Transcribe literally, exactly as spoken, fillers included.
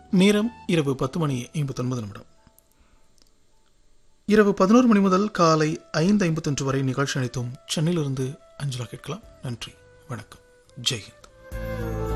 நேரம் இரவு பத்து மணி ஐம்பத்தொன்பது நிமிடம். இரவு பதினோரு மணி முதல் காலை ஐந்து ஐம்பத்தொன்று வரை நிகழ்ச்சி அனைத்தும் சென்னையிலிருந்து அஞ்சலா கேட்கலாம். நன்றி, வணக்கம், ஜெய்ஹிந்த்.